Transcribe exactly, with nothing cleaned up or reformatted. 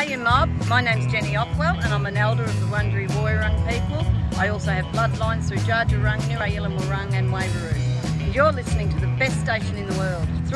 Hiya mob, my name's Jenny Ockwell and I'm an elder of the Wurundjeri Woiwurrung people. I also have bloodlines through Dja Dja Wurrung, Nirayulla Wurrung and Waveroo. And you're listening to the best station in the world.